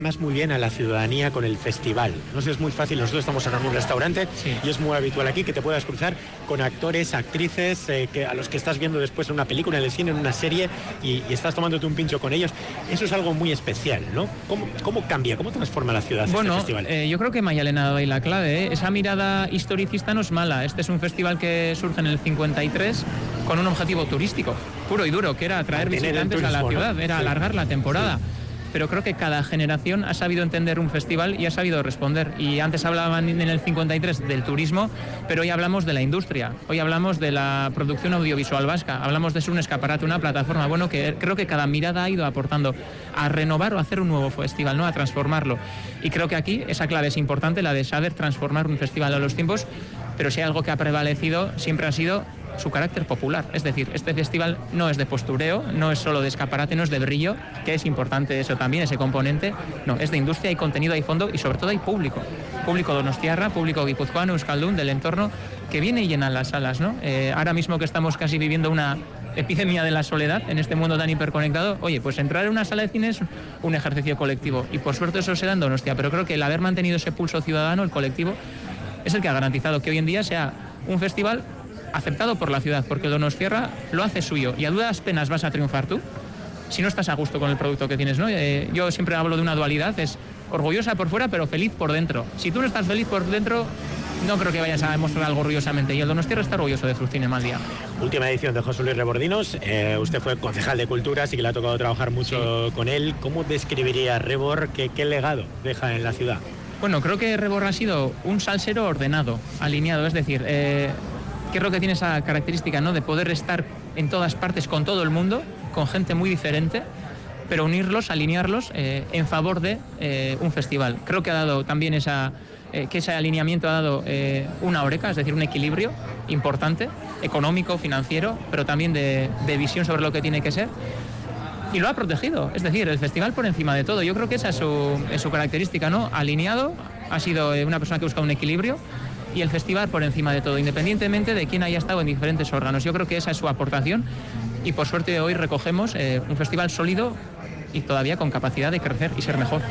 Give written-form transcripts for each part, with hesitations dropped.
Más muy bien a la ciudadanía con el festival. No sé, es muy fácil, nosotros estamos en un restaurante y es muy habitual aquí que te puedas cruzar con actores, actrices, a los que estás viendo después en una película, en el cine, en una serie y estás tomándote un pincho con ellos. Eso es algo muy especial, ¿no? ¿Cómo cambia, cómo transforma la ciudad este festival? Yo creo que Mayalena ha dado ahí la clave, ¿eh? Esa mirada historicista no es mala. Este es un festival que surge en el 53 con un objetivo turístico, puro y duro, que era atraer visitantes a la ciudad, ¿no? Era alargar la temporada. Sí. Pero creo que cada generación ha sabido entender un festival y ha sabido responder. Y antes hablaban en el 53 del turismo, pero hoy hablamos de la industria, hoy hablamos de la producción audiovisual vasca, hablamos de ser un escaparate, una plataforma. Bueno, que creo que cada mirada ha ido aportando a renovar o a hacer un nuevo festival, ¿no? A transformarlo. Y creo que aquí esa clave es importante, la de saber transformar un festival a los tiempos, pero si hay algo que ha prevalecido siempre ha sido su carácter popular. Es decir, este festival no es de postureo, no es solo de escaparate, no es de brillo, que es importante eso también, ese componente. No, es de industria, hay contenido, hay fondo y sobre todo hay público. Público donostiarra, público guipuzcoano, euskaldun, del entorno, que viene y llena las salas, ¿no? Ahora mismo que estamos casi viviendo una epidemia de la soledad en este mundo tan hiperconectado, oye, pues entrar en una sala de cine es un ejercicio colectivo y por suerte eso se da en Donostia, pero creo que el haber mantenido ese pulso ciudadano, el colectivo, es el que ha garantizado que hoy en día sea un festival aceptado por la ciudad, porque Donostiarra lo hace suyo y a duras penas vas a triunfar tú si no estás a gusto con el producto que tienes, ¿no? Yo siempre hablo de una dualidad, es orgullosa por fuera pero feliz por dentro. Si tú no estás feliz por dentro, no creo que vayas a demostrar algo orgullosamente, y el Donostiarra está orgulloso de Fructine al día. Última edición de José Luis Rebordinos, usted fue concejal de Cultura, así que le ha tocado trabajar mucho con él. ¿Cómo describiría Rebor, qué legado deja en la ciudad? Bueno, creo que Rebor ha sido un salsero ordenado, alineado, es decir, creo que tiene esa característica, ¿no? De poder estar en todas partes con todo el mundo, con gente muy diferente, pero unirlos, alinearlos en favor de un festival. Creo que ha dado también que ese alineamiento ha dado una oreca, es decir, un equilibrio importante, económico, financiero, pero también de visión sobre lo que tiene que ser. Y lo ha protegido, es decir, el festival por encima de todo. Yo creo que esa es su característica, ¿no? Alineado, ha sido una persona que busca un equilibrio, y el festival por encima de todo, independientemente de quién haya estado en diferentes órganos. Yo creo que esa es su aportación y por suerte hoy recogemos un festival sólido y todavía con capacidad de crecer y ser mejor.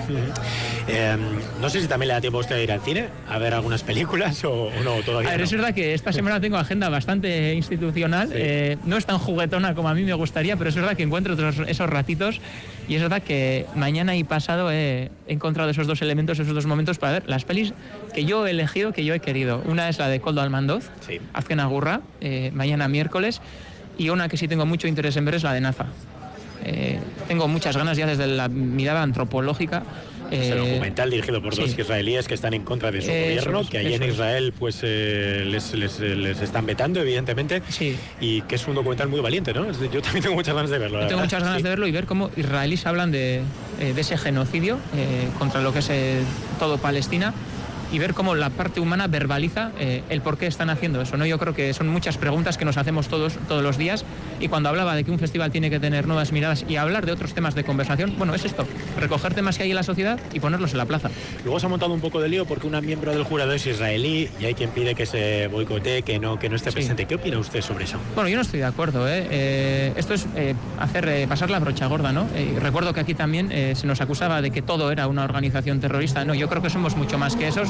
No sé si también le da tiempo a usted a ir al cine, a ver algunas películas o no, todavía. A ver, no. Es verdad que esta semana tengo agenda bastante institucional, sí. No es tan juguetona como a mí me gustaría, pero es verdad que encuentro esos ratitos y es verdad que mañana y pasado he encontrado esos dos elementos, esos dos momentos para ver las pelis que yo he elegido, que yo he querido. Una es la de Koldo Almandoz, sí. Azken Agurra, mañana miércoles, y una que sí tengo mucho interés en ver es la de Naza. Tengo muchas ganas ya desde la mirada antropológica. Es el documental dirigido por dos israelíes que están en contra de su gobierno, que allí en Israel pues les están vetando, evidentemente, sí. Y que es un documental muy valiente, ¿no? Yo también tengo muchas ganas de verlo. Tengo muchas ganas de verlo y ver cómo israelíes hablan de ese genocidio contra lo que es todo Palestina, y ver cómo la parte humana verbaliza el por qué están haciendo eso, ¿no? Yo creo que son muchas preguntas que nos hacemos todos los días, y cuando hablaba de que un festival tiene que tener nuevas miradas y hablar de otros temas de conversación, bueno, es esto, recoger temas que hay en la sociedad y ponerlos en la plaza. Luego se ha montado un poco de lío porque una miembro del jurado es israelí y hay quien pide que se boicotee, que no esté presente. ¿Qué opina usted sobre eso? Bueno, yo no estoy de acuerdo, esto es pasar la brocha gorda, ¿no? Recuerdo que aquí también se nos acusaba de que todo era una organización terrorista. No, yo creo que somos mucho más que esos.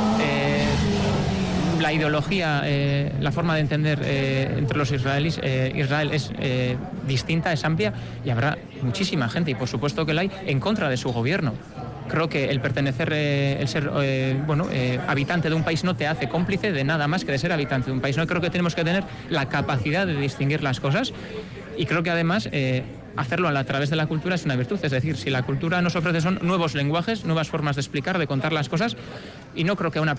La ideología, la forma de entender entre los israelíes, Israel es distinta, es amplia, y habrá muchísima gente, y por supuesto que la hay, en contra de su gobierno. Creo que el pertenecer, el ser habitante de un país no te hace cómplice de nada más que de ser habitante de un país. No, creo que tenemos que tener la capacidad de distinguir las cosas, y creo que además hacerlo a través de la cultura es una virtud. Es decir, si la cultura nos ofrece son nuevos lenguajes, nuevas formas de explicar, de contar las cosas, y no creo que a una